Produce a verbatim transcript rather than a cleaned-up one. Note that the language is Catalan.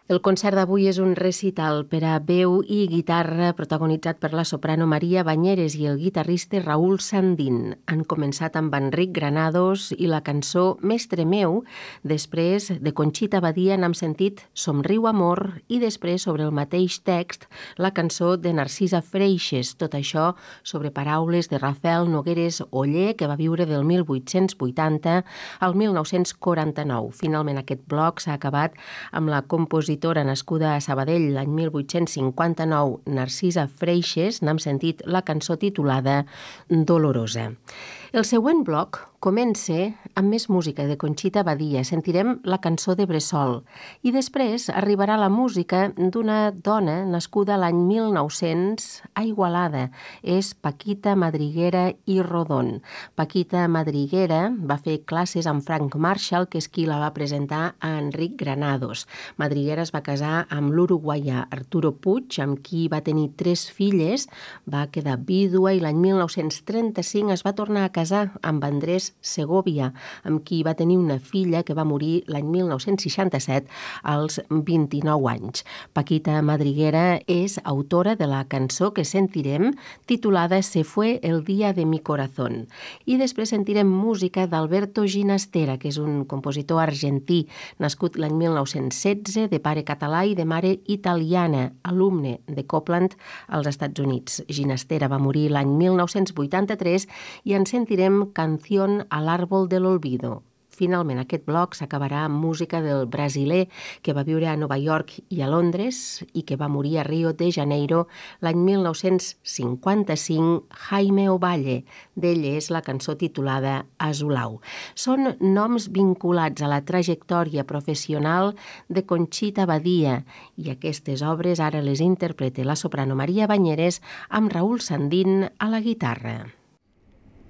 El concert d'avui és un recital per a veu i guitarra protagonitzat per la soprano Maria Banyeres i el guitarrista Raül Sandín. Han començat amb Enric Granados i la cançó Mestre meu. Després de Conxita Badia n'hem sentit Somriu amor i després sobre el mateix text la cançó de Narcisa Freixes. Tot això sobre paraules de Rafael Nogueres Oller, que va viure del mil vuit-cents vuitanta al mil nou-cents quaranta-nou. Finalment aquest bloc s'ha acabat amb la composició nascuda a Sabadell l'any mil vuit-cents cinquanta-nou, Narcisa Freixes, n'hem sentit la cançó titulada Dolorosa. El següent bloc comença amb més música de Conxita Badia. Sentirem la cançó de Bressol i després arribarà la música d'una dona nascuda l'any mil nou-cents a Igualada. És Paquita Madriguera i Rodon. Paquita Madriguera va fer classes amb Frank Marshall, que és qui la va presentar a Enric Granados. Madriguera es va casar amb l'uruguaià Arturo Puig, amb qui va tenir tres filles, va quedar vídua i l'any mil nou-cents trenta-cinc es va tornar a casar amb Andrés Segovia, amb qui va tenir una filla que va morir l'any mil nou-cents seixanta-set als vint-i-nou anys. Paquita Madriguera és autora de la cançó que sentirem titulada Se fue el día de mi corazón. I després sentirem música d'Alberto Ginastera, que és un compositor argentí nascut l'any mil nou-cents setze, de pare català i de mare italiana, alumne de Copland als Estats Units. Ginastera va morir l'any mil nou-cents vuitanta-tres i en sentirem Canción al árbol del olvido. Finalment, aquest bloc s'acabarà amb música del brasiler que va viure a Nova York i a Londres i que va morir a Rio de Janeiro l'any mil nou-cents cinquanta-cinc, Jaime Ovalle. D'ell és la cançó titulada Azulau. Són noms vinculats a la trajectòria professional de Conxita Badia i aquestes obres ara les interpreta la soprano Maria Banyeres amb Raül Sandín a la guitarra.